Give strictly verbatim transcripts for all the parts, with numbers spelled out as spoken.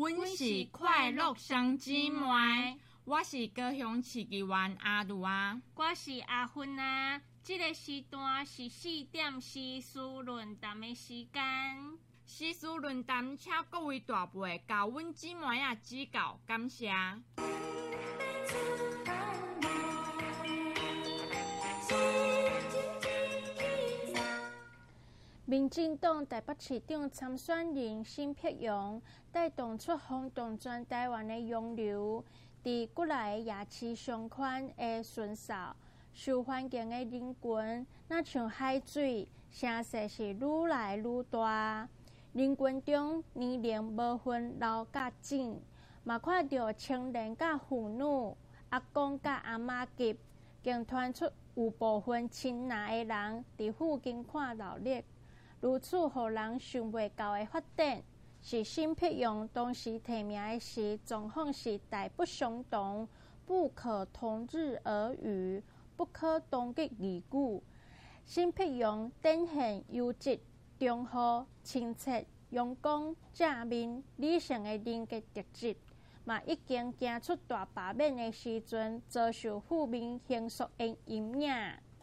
阮是快乐双姊妹，我是高雄市议员阿杜啊， 我是阿芬啊。这个时段是四点时事论坛的时间。 时事论坛，请各位大辈教阮姊妹啊指教，感谢。 民进党台北市长参选人辛碧荣带动出轰动全台湾的洋流，伫过来夜市上款的巡扫，受欢迎的人群，那像海水，声势是愈来愈大。人群中年龄无分老甲幼，嘛看到青年甲妇女、阿公甲阿嬷级，更传出有部分亲拿的人伫附近看热闹。如此，予人想袂到的发展，是辛碧荣当时提名的时，状况是大不相同，不可同日而语，不可同日而语。辛碧荣展现优质、忠厚、亲切、阳光、正面、理性的人格特质，嘛已经行出大罢免的时阵，遭受负面形塑的阴影。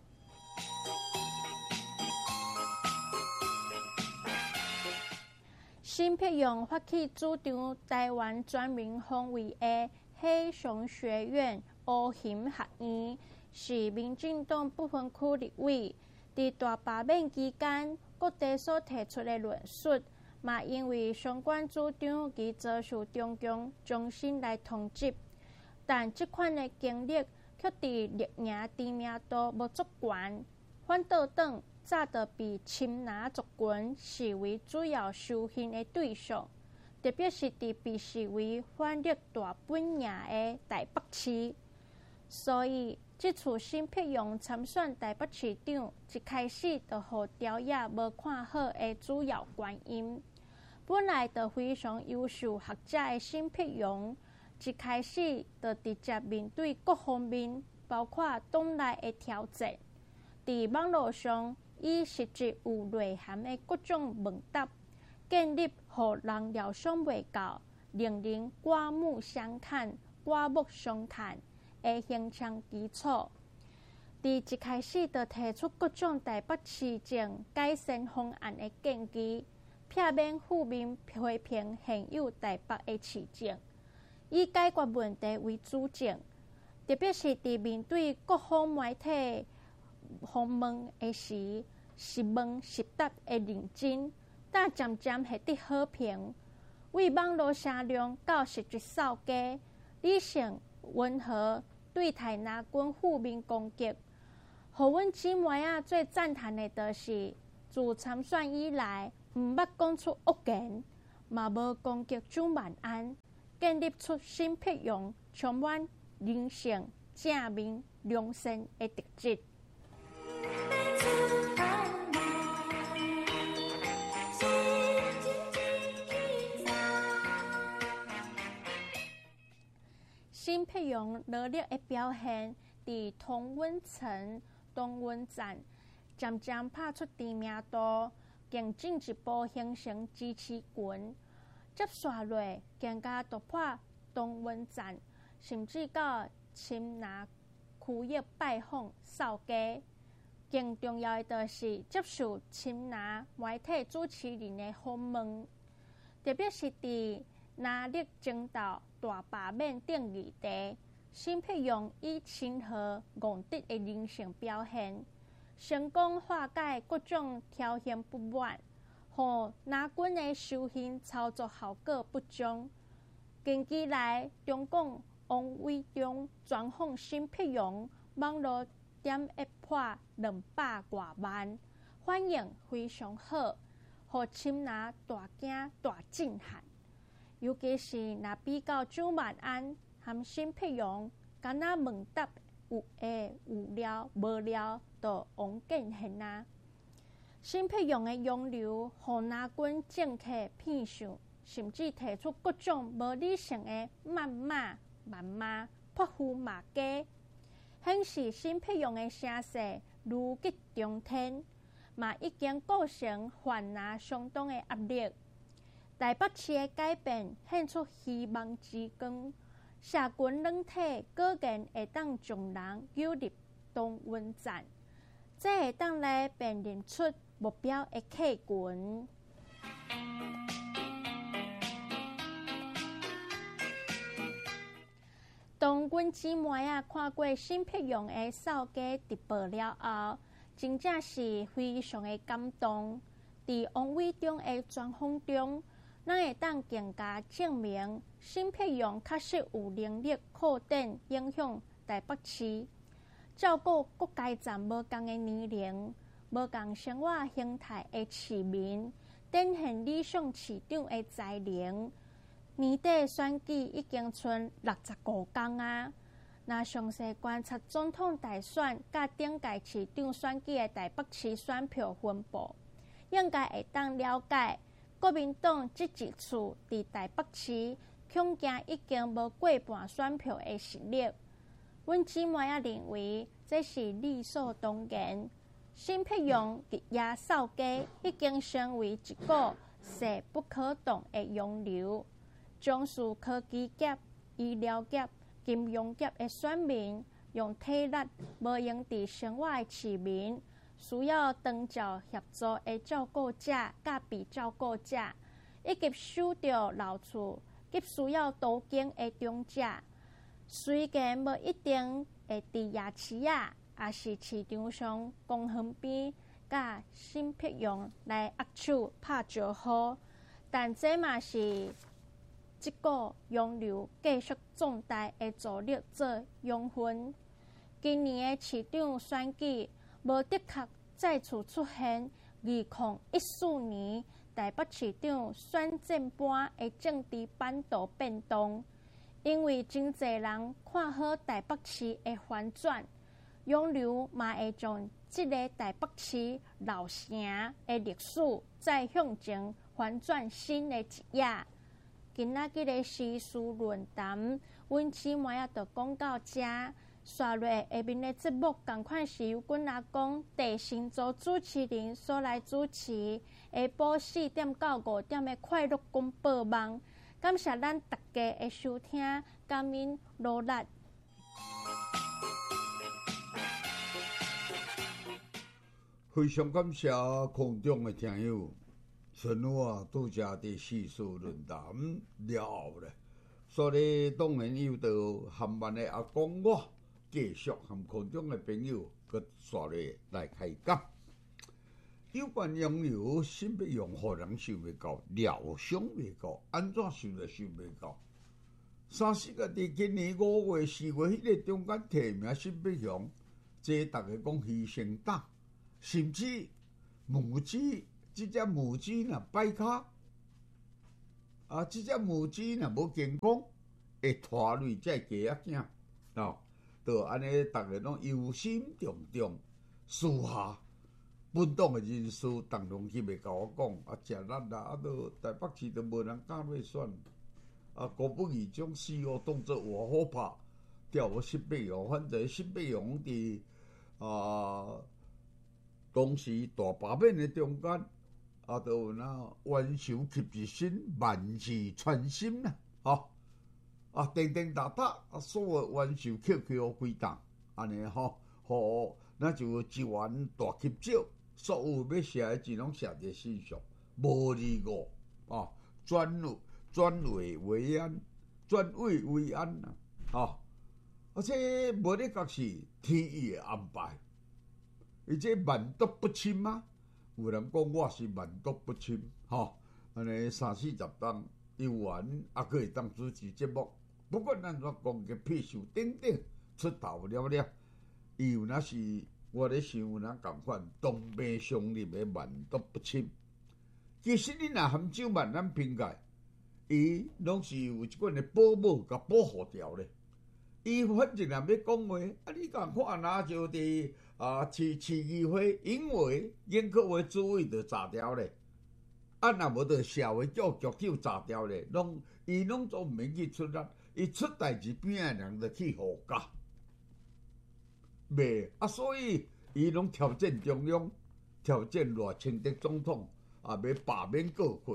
辛碧荣发起主张台湾全民防卫的海翔学院乌型学院，是民进党不分区立委伫大罢免期间各地所提出的论述，嘛因为相关主张而遭受中共重新来通缉，但这款的经历却伫历年知名度无足悬，反倒等。早就被亲拿族群视为主要受刑的对象，特别是伫被视为反力大本营的台北市。所以，这次辛碧荣参选台北市长，一开始就互朝野无看好的主要原因。本来就非常优秀学者的辛碧荣，一开始就直接面对各方面，包括党内的挑战，伫网络上。以实质有内涵的各种问答，建立互人料想袂到、令人刮目相看、刮目相看的形象基础。伫一开始就提出各种台北市政改善方案的建议，避免负面批评现有台北的市政，以解决问题为主轴，特别是伫面对各方媒体访问的时。实问实答的认真，但渐渐获得好评。为网络声量到实质扫街，理性温和对台拿军负面攻击。互阮姊妹啊最赞叹的，就是自参选以来，毋捌讲出恶言，嘛无攻击蒋万安，建立出辛碧荣充满人性、正面、良善的特质。辛碧荣热烈的表现，伫同温层、同温站渐渐拍出知名度，更进一步形成支持群。接下来更加突破同温站，甚至到亲拿区域拜访扫街。更重要的就是接受亲拿媒体主持人的访问，特别是伫拿力争斗大罢免等议题，辛碧荣以亲和昂直的人性表现，成功化解各种挑衅不满，互拿军的修宪操作效果不彰。近期来，中共王伟忠专访辛碧荣，网络点一破两百多万，反应非常好，互亲拿大惊大震撼。尤其是若比较蒋万安和辛碧荣，敢若问答有诶有料无料，就王见现啊。辛碧荣的洋流，互拿军政客骗想，甚至提出各种无理性的谩骂、谩骂、泼妇骂街，显示辛碧荣的声势如日中天，嘛已经构成犯拿相当的压力。 台北市的改变献出希望之光，社群软体果然会当将人诱入同温层，这会当来辨认出目标的客群。当阮姊妹啊看过新辟用的扫街直播了后，真正是非常的感动。伫王伟忠的专访中，咱会当更加证明新辟用确实有能力扩展影响台北市，照顾各阶层无同的年龄、无同生活形态的市民，展现理想市长的才能。年底选举已经剩六十五天啊！若详细观察总统大选甲顶届市长选举的台北市选票分布，应该会当了解国民党即一次伫台北市恐惊已经无过半选票的实力。阮姊妹也认为这是理所当然。新辟用伫野扫街已经成为一个势不可挡的洋流。从事科技业、医疗业、金融业的选民，用体力无用伫生活的市民，需要长照协助的照顾者、甲被照顾者，以及守着老厝及需要多间的长者。虽然无一定会伫夜市啊，也是市场上公园边，甲新辟用来握手拍招呼，但这嘛是。即个洋流继续壮大的助力做养分。今年的市长选举，无的确再次出现二零一四年台北市长选战般的政治版图变动，因为真侪人看好台北市的反转，洋流嘛会将即个台北市老城的历史再向前反转新的一页。今仔日的时事论坛，阮姊妹也就讲到这。刷落下面的节目，同款是由阮阿公地星座主持人所来主持。下晡四点到五点的快乐公报网，感谢咱大家的收听，感恩努力。 非常感谢空中的听友。孙女啊，拄则伫时事论坛了后咧，所以当然有着含万的阿公我继续含空中的朋友佮刷咧来开讲。有关洋流新必用，互人想袂到，料想袂到，安怎想都想袂到。三四个伫今年五月、四月迄个中间提名新必用，即大家讲牺牲党，甚至母子。即只母鸡若摆骹，啊！即只母鸡若无健康，会拖累这鸡仔囝，哦，就安尼，逐个拢忧心忡忡。私下，本党的人士当中去袂甲我讲，啊，食力啦，啊，都台北市都无人敢要选，啊，国不以将死哦当作活好拍，调我新北洋，反正新北洋伫啊，当时大罢免的中间。啊，都有那冤仇及一身，万事穿心啦，吼！啊，叮叮当当，啊，所有冤仇扣扣归档，安尼吼，吼，那就一员大吸少，所有要写的钱拢写伫身上，无离误啊，转为转为为安，转位为安啦，吼！而且无咧讲是天意的安排，而且万毒不侵吗？有人讲我是万毒不侵，吼，安尼三四十档游玩，也可以当主持节目。不管咱怎讲个屁事等等出头了了，伊有那是我咧想有那共款同病相怜的万毒不侵。其实你若含酒万咱评价，伊拢是有一款的保姆甲保护条咧。伊反正若要讲话，啊，你共看哪就伫。啊，市市议会因为研究会主委就炸掉咧，啊，若无就社会局局长炸掉咧，拢伊拢总毋免去出力，伊出代志边个人就去护驾，袂啊，所以伊拢挑战中央，挑战赖清德总统，啊，要罢免国会，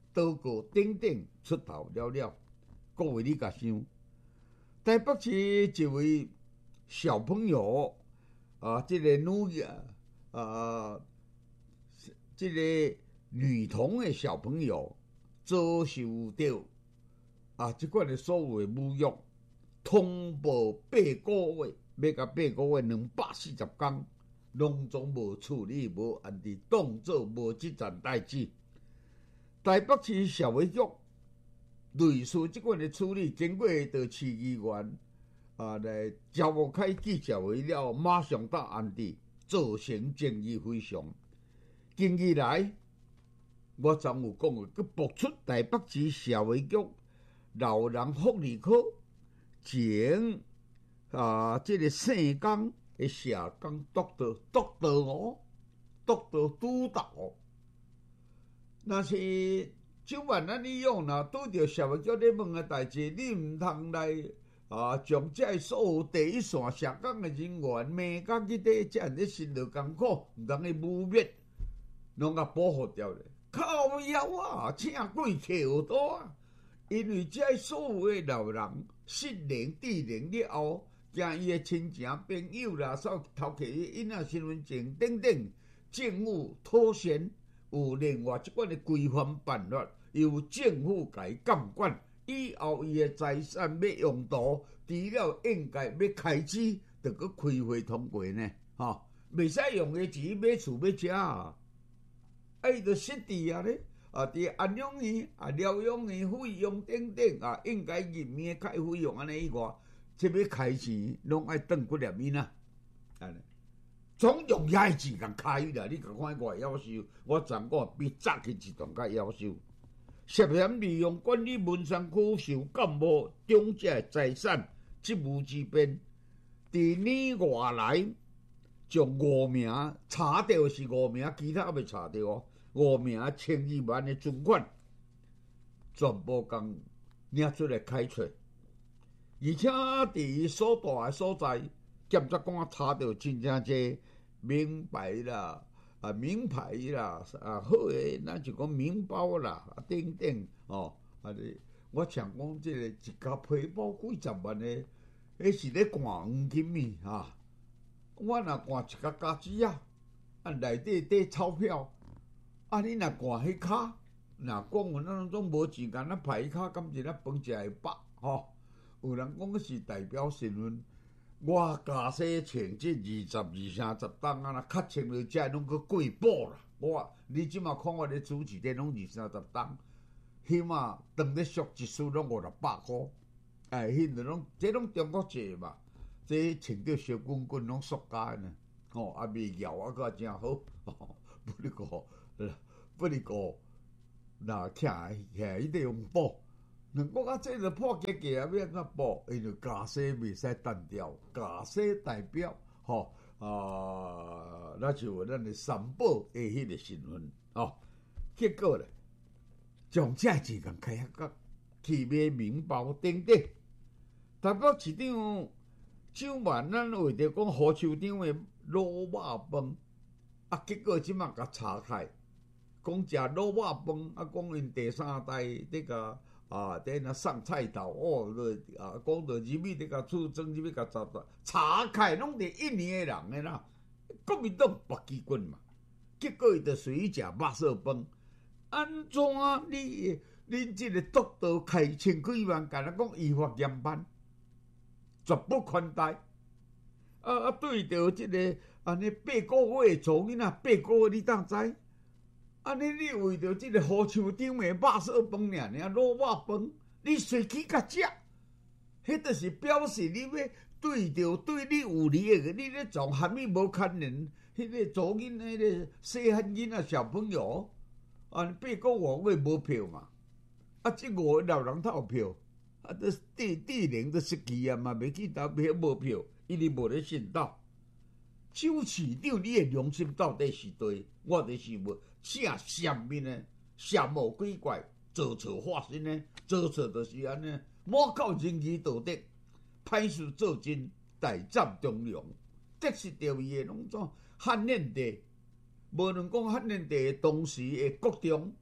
岛国等等出头了了。各位你甲想，台北市一位小朋友啊，这个女啊，这个女童的小朋友遭受到啊，即款的所谓侮辱，通报八个月，要甲八个月两百四十天，拢总无处理，无安尼当做无即件代志。台北市消委局类似即款的处理，经过到市议员啊来召开记者会了，马上到案底，造成争议非常。近日来，我昨有讲过，佮爆出台北市消委局老人福利科前啊，即、這個姓江的社工督導督導哦，督導督導哦。若是像萬安尼樣啦，拄着社會局咧問嘅代志，你毋通來啊，將這所有第一線社工嘅人員罵甲去底，遮人咧辛勞艱苦，毋通去污蔑，攏甲保護掉咧。靠腰啊，請鬼橋多啊！因為這所有嘅老人失靈智靈了後，驚伊嘅親情朋友啦，所偷摕伊囡仔身份證等等，政府妥善有另外一款嘅規範辦法，由政府甲伊監管，以後伊嘅財產要用途，除了應該要開支，就佮開會通過呢，吼，袂使用嘅錢買厝買車啊，啊伊就失智啊咧。啊！佇安養院、啊療養院費用等等啊，應該入面開費用安尼以外，即要開錢，攏愛轉幾粒面啊！安尼，總用遐錢共開啦！你共看我夭壽，我昨我比早起一段較夭壽，涉嫌利用管理文山區受感冒長者財產職務之便，佇年外來將五名查到是五名，其他未查到哦。五名千二萬的存款，全部共領出來開出，而且佇所在的所在，檢察官查到真正濟名牌啦、啊名牌啦、啊好誒，咱就講名包啦、啊等等哦，啊你我常講即個一家皮包幾十萬的，迄是咧換黃金咪啊！我若換一家家己啊，啊內底底鈔票。啊！你若看迄卡，若講有咱種無錢間，咱排迄卡，敢是咱飯食會飽吼？有人講是代表身份，我家洗穿即二十二三十檔啊，若較穿落遮攏去過補啦。我你即馬看我咧主持咧，攏二三十檔，起碼當咧俗一輸攏五六百塊。哎，迄個攏這攏中國製嘛，這穿着小滾滾攏塑膠呢，吼啊未咬啊個真好，不哩個。不哩個，若徛徛迄個用補，兩國啊，這個破格格啊，要安怎補？因為駕駛袂使單調，駕駛代表吼啊，那就有咱的三寶的迄個身份哦。結果咧，將這錢共開發去買名包等等。台北市長蔣萬安為着講何處長的滷肉飯，啊，結果即馬甲查開。講食滷肉飯，啊，講因第三代迄個啊，在那上菜頭哦，啊，講到入去迄個厝裝入去甲查查開，攏佇印尼誒人誒啦，國民黨白旗軍嘛，結果伊就隨意食肉色飯，安怎你恁即個督導開千幾萬，甲咱講依法嚴辦，絕不寬待。啊啊，對着即個安尼八個月做囡仔，八個月你當知？安尼你為着即個何處長誒肉色飯爾爾滷肉飯，你隨去甲食，迄著是表示你要對着對你有利誒，你咧從蝦米無可能，迄個做囡迄個細漢囡仔小朋友，啊八個月無票嘛，啊即五個老人頭票，啊都地地靈都失去啊嘛，袂去投票無票，伊哩無咧信道。周市長，你誒良心到底是對？我就是問。啥啥物呢？啥無鬼怪，做錯發生呢？做錯就是安尼，抹靠仁義道德，歹事做盡，大佔中央，得失掉伊誒攏總漢獻帝，無論講漢獻帝當時誒國中，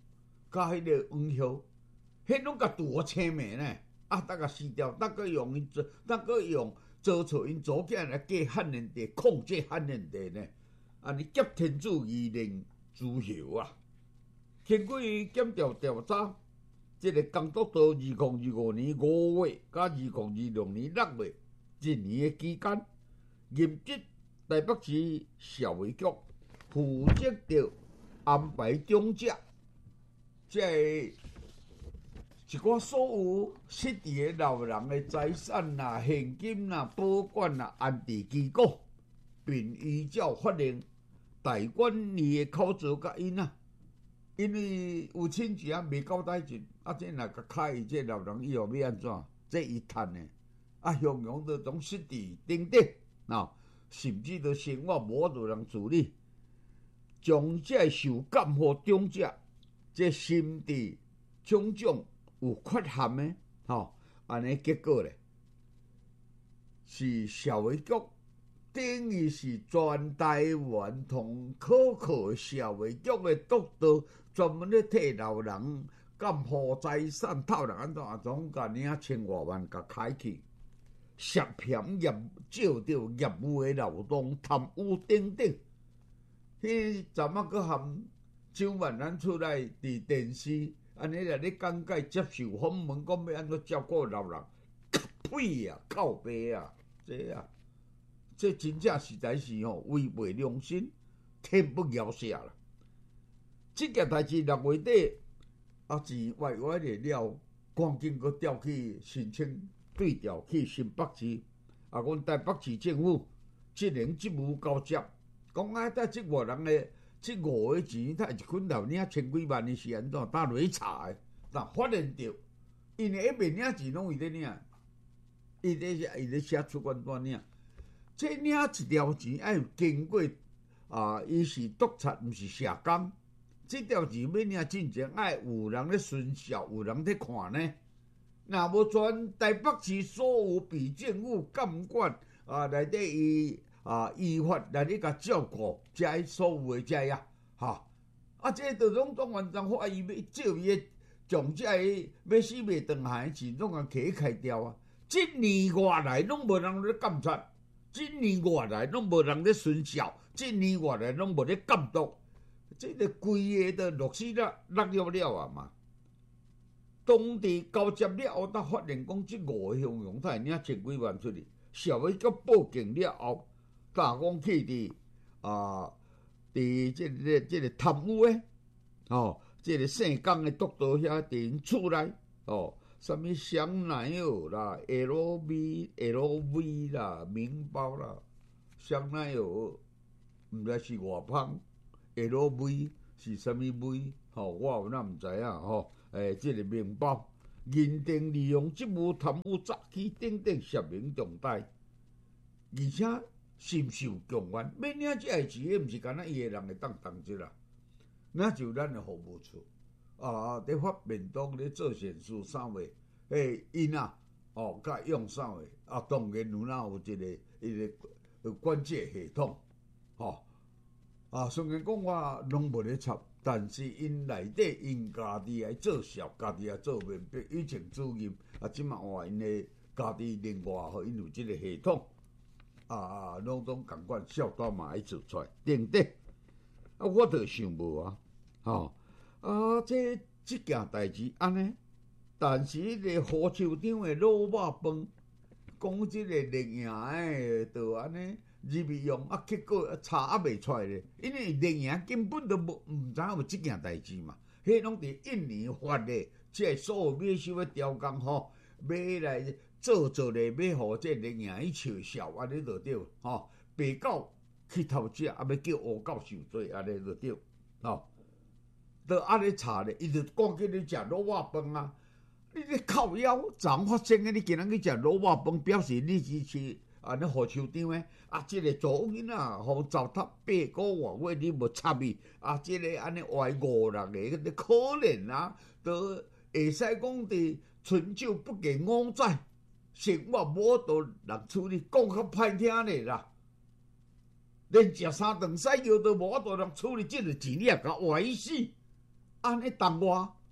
甲迄个黄叶，迄拢甲拄好青梅呢。啊，大甲撕掉，大个用因做，大个用做出因组件来计汉人地，控制汉人地呢。啊，你挟天子以令诸侯啊！经过检调调查，即、这个港督到二零二五年五月甲二零二六年六月一年的期间，任职台北市消委局，负责着安排中介，即个一寡所有失地的老人的财产啦、现金啦、保管啦、安置机构，并依照法令代管理的口座甲因啊。因为有亲戚啊未交代尽，啊，这若甲开伊这老人以后要安怎？这伊趁的，啊，向阳都总失地等等，啊，甚至都生活无法度人处理，将这受感互中介，这心智种种有缺陷的，吼，安尼结果咧，是消委局等于是全台湾同可靠消委局的督导。专门咧替老人监护财产、偷人安怎啊？总共领千外万，甲开去涉嫌业照着业务的漏洞、贪污等等。迄阵仔佫含张万安出来伫电视，安尼来咧讲解接受访问，讲要安怎照顾老人，屁啊，靠背啊，这啊，这真正实在是吼违背良心，天不饶赦啦！即件代志六月底啊，钱歪歪的了，赶紧阁调去申请对调去新北市。啊，阮台北市政府职能职务交接，讲啊，带即外人的即五个钱，他一捆头领千几万的是安怎？打落去查的，但发现着，因为迄边领钱拢伊咧领，伊咧伊咧写出关单领，这领一条钱要经过啊，伊是督察，毋是社工。这条钱要领进前，爱有人咧巡销，有人咧看呢。若无全台北市所有被政府监管啊，内底伊啊依法来咧甲照顾，遮所有的遮呀，哈啊，这都拢当完全法伊要照伊的，将遮个要死袂断下的钱，拢甲起开掉啊！一年外来拢无人咧监察，一年外来拢无人咧巡销，一年外来拢无咧监督。这个规个都落死了落了了啊嘛！当地交接了后，才发现讲即五个乡勇，他会领千几万出去。消委局报警了后，他讲去伫啊，伫即个即个贪污诶，哦，即个姓江诶督导遐伫因厝内，哦，什物香奈儿啦、L V、L V 啦、名包啦，香奈儿毋知是外芳。L V 是啥物 V？ 吼、哦，我有哪毋知影吼？诶、欸，即、这个名包认定利用职务贪污诈欺等等涉名重大，而且深受强冤。要领这个钱，迄毋是干那伊个人会当同志啦，那就咱的服务处啊，伫发便当咧做善事啥话，诶，因啊，哦，甲用啥话啊？当然有哪有一个一个管制系统，吼、哦。啊，虽然讲我拢无咧插，但是因内底因家己来做小，家己来做面壁，以前主任啊，即马换因的家己另外互因有即个系统，啊啊，拢总共款小刀嘛爱做出来，等等。啊，我着想无啊，吼啊，这即件代志安尼，但是迄个胡châu长的老肉饭，讲即个猎营诶，着安尼。入去用啊，结果查也袂出来咧，因为猎营根本都无毋知影有即件代志嘛。迄拢伫印尼发的，即个所有买收的条工吼，要来做做咧，要互即猎营去笑笑，安尼就对，吼。白狗去偷食，啊要叫乌狗受罪，安尼就对，吼。都安尼查咧，伊就赶紧咧食卤肉饭啊！你咧靠腰，昨发生的，你今仔去食卤肉饭，表示你是是。安尼胡州长诶，啊，即、这个做囡仔，互糟蹋八个月，你无插伊，啊，即、这个安尼歪五六个，你可怜啊，都会使讲伫春秋不计五载，生活无度人处理，讲较歹听咧啦。连食三顿屎药都无度人处理，即个钱你也甲歪死，安尼当我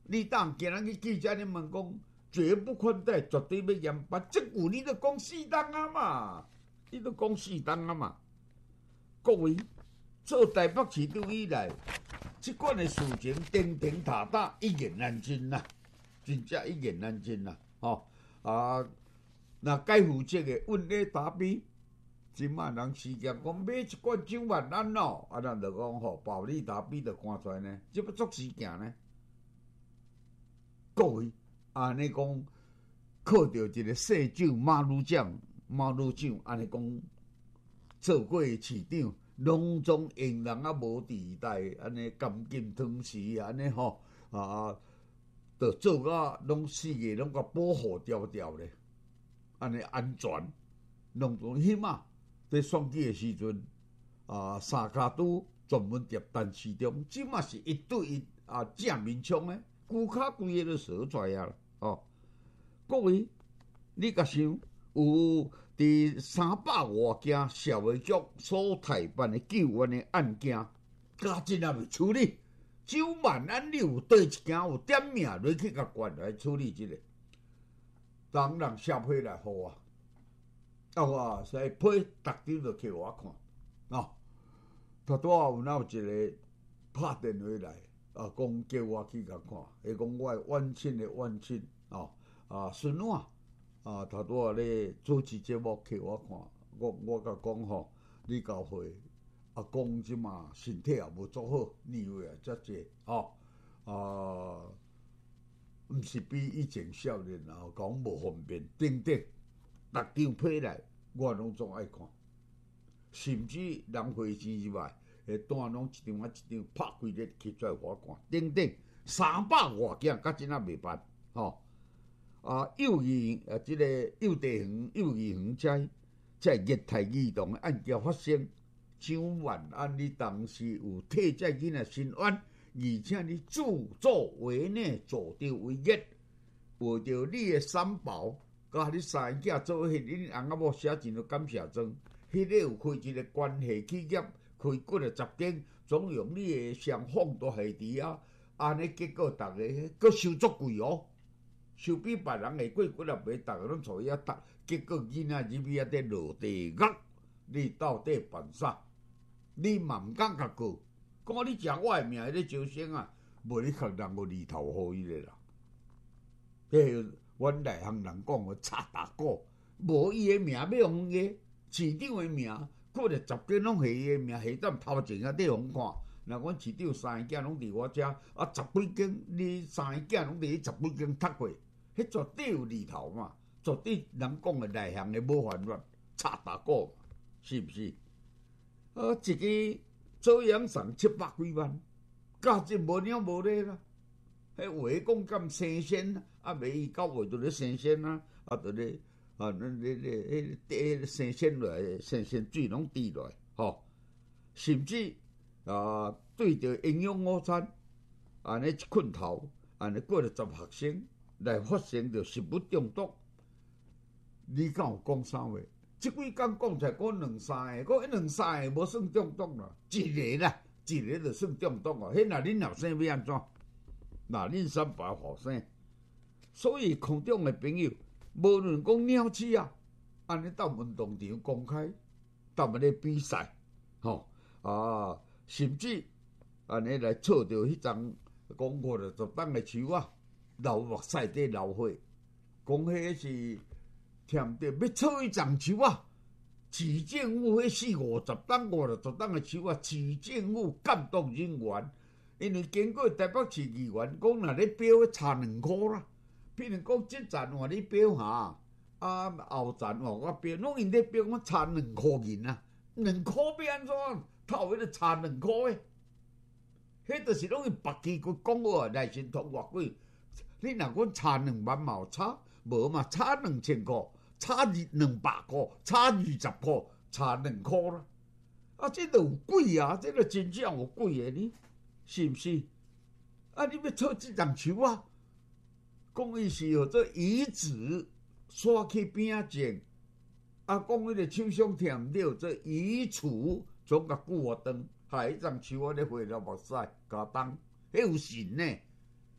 你当今日去记者咧问讲，绝不宽待，绝对要严办。即句你都讲四档啊嘛，你都讲四档啊嘛。各位，做台北市长以来，即款的事情叮叮塔塔，一言难尽啦，真正一言难尽啦。吼、哦、啊，那该负责的问礼答辩，即卖人事业讲买一罐九万安咯，啊，咱就讲吼，保利答辩就看出来呢，即要作事件呢。各位，安尼讲，靠着一个细酒马路长、马路长，安尼讲，做过市长，拢总用人啊无地带，安尼甘金汤匙，安尼吼啊，着做甲拢四个拢甲保护条条咧，安尼安全，拢总起码在选举的时阵啊，三脚督专门接单市长，即嘛是一对一啊正面冲诶。骨卡规个都锁出来啊！哦，各位，你甲想有伫三百外件社会局所台办的救援的案件，加真也未处理。九万安你有对一件有点命落去甲关来处理即、这个，当人社会来好啊！啊我所以批逐张就给我看，哦，头拄仔有哪有一个拍电话来。啊，讲叫我去甲看，伊讲我冤亲的冤亲，哦，啊，孙婉，啊，头拄仔咧主持节目给我看，我我甲讲吼，你交会，啊，讲即嘛身体也无做好，年岁也遮济，吼、哦，啊，毋是比以前少年啊，讲无方便，等等，逐张批来，我拢总爱看，甚至人花钱之外。诶，单拢一张啊一张拍开咧摕出来互我看，等等三百外件，甲真啊袂办，吼、哦、啊！幼儿啊，即、这个幼地园、幼儿园遮遮虐待儿童的案件发生，蒋万安你当时有替这囡仔申冤，而且你自作为呢，助纣为虐，为着你的三宝，甲你三囝做迄恁翁仔某写真个感谢状，迄、那个有开一个关系企业。开几个十间，总用你的双方都下伫啊，安尼结果逐个佫收足贵哦，收比别人下贵几啊倍，逐个拢坐遐搭，结果囡仔入去遐伫落地狱，你到底办啥？你嘛毋敢甲告，讲你食我的命咧招生啊，无你确人无利头互伊咧啦。迄阮内行人讲个插大鼓，无伊的命要用个市长的命。过了十间拢下伊个名，下当头前啊，缀互看。若阮市长三个囝拢伫我遮，啊十几间，你三个囝拢伫迄十几间读过，迄绝对有利头嘛，绝对人讲的内行的无犯法，插大鼓，是毋是？啊，一个做养送七百几万，价值无了无咧啦。迄话讲咁生鲜，啊，袂伊到位就咧生鲜啊，啊，就咧。啊，那那那迄迄生鲜来，生鲜水拢滴落来，吼，甚至啊，对着营养午餐，安尼一困头，安尼过了十学生来发生着食物中毒，你敢有讲啥话？即几工讲才讲两三个，讲两三个无算中毒啦，一个啦，一个就算中毒啊。迄若恁后生要安怎？若恁三爸后生，所以空中的朋友。无论讲鸟鼠啊，安尼到运动场公开，到安尼比赛，吼、哦、啊，甚至安尼来错着迄张讲五六十担的树啊，流目屎底流血，讲迄是添着要错迄丛树啊，市政府迄四五十担、五六十担的树啊，市政府监督人员，因为经过台北市议员讲，若咧标差两箍啦。譬如讲，即站换你标下，啊后站换我标，拢因咧标我差两箍银啊，两箍要安怎？头迄个差两箍诶，迄著是拢因别支佢讲我内心通偌贵。你若讲差两万嘛有差，无嘛差两千箍，差二两百箍，差二十箍，差两箍啦。啊，这著有贵啊，这个真正有贵诶呢，是毋是？啊，你要错即丛树啊？讲伊是号做遗址，刷去边仔种，啊，讲迄个手上添了做移除，总甲久啊长，害迄丛树啊咧花了目屎，加重，迄有神呢。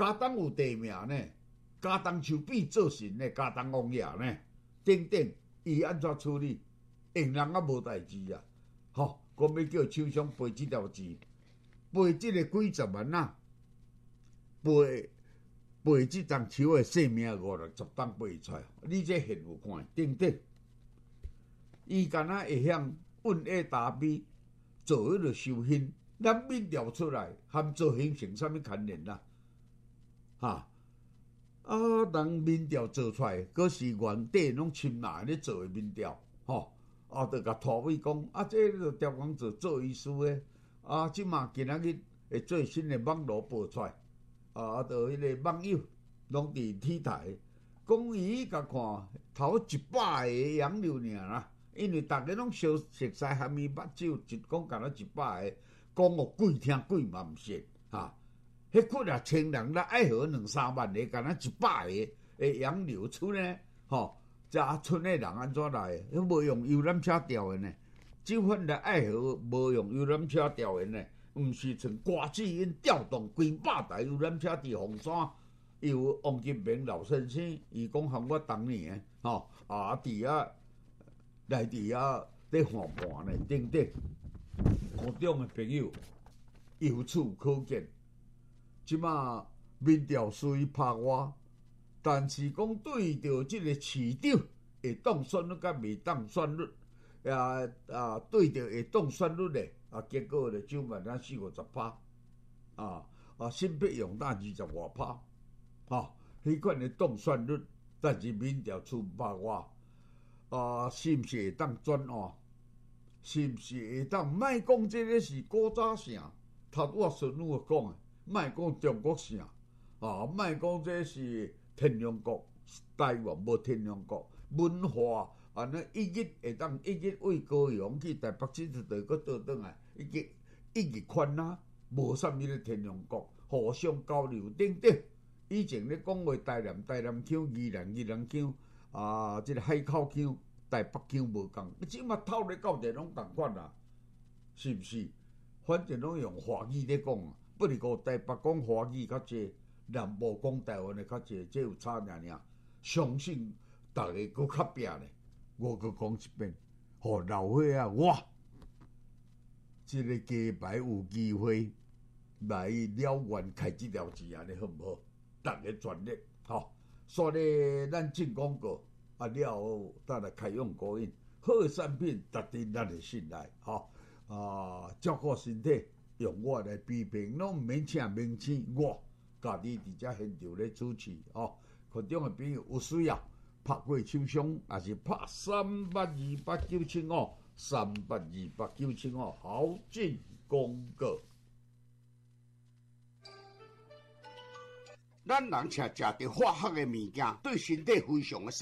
加当有地名呢，加当丘比做神呢，加当王爷呢，等等，伊安怎处理？用人啊无代志啊，吼，讲要叫厂商赔即条钱，赔即个几十万啊，赔赔即丛树的性命五六十担赔出来，你这现有看，等等，伊敢若会晓运 A 达 B 做迄个收hình，咱民调出来，含做形成啥物牵连啦？哈啊，人民调做出来，嗰是原底拢亲人咧做的民调，吼。啊，著甲涂委讲，啊，这个调讲做做医师的，啊，即马今仔日会最新的网络报出来，啊，著迄个网友拢伫 T 台，讲伊甲看头一百个洋流尔啦，因为逐个拢熟熟悉含伊目睭，一讲干若一百个，讲哦鬼听鬼嘛毋信，哈，迄窟啊千人啦，爱好两三万个，干若一百个诶洋流出呢，吼。遮村诶人安怎来？迄无用游览车调的呢？就份来爱河无用游览车调的呢？毋是像瓜子因调动几百台游览车伫凤山，由王金平老先生，伊讲含我当年诶，吼啊伫遐来伫遐咧看盘呢，等等，各种诶朋友由此可见，即马民调虽拍我。但是讲对着即个市长会当选率甲未当选率，啊啊对着会当选率咧，啊结果咧就万咱四五十趴，啊啊新北用大二十外趴，吼，迄款的当选率，但是民调出八我，啊是毋是会当转换？是毋是会当？莫讲即个是古早城，头我孙女讲诶，莫讲中国城，啊莫讲这是。天龙国，台湾无天龙国，文化安尼一日会当一日为高雄去台北市就得搁倒转来，一日一日宽啊，无啥物咧天龙国，互相交流等等。以前咧讲话台南台南腔，宜兰宜兰腔，啊，即、這個海口腔、台北腔无共，即马透咧到地拢共款啦，是毋是？反正拢用华语咧讲啊，不是讲台北讲华语较济。南部讲台湾的较济，这有差尔尔。相信大家搁较拼咧，我搁讲一遍，互老伙仔我，即个鸡排有机会来了愿开即条钱安尼好毋好？大家全力吼。所以咱进广告啊了后，咱来开用高音，好的产品值得咱的信赖吼。啊，照顾身体，用我来批评，拢毋免请名星我。家己伫遮现场咧主持哦，群众的朋友有需要拍过手商，也是拍三八二八九七五三八二八九七五，好进广告。 咱人吃食着化学的物件，对身体非常的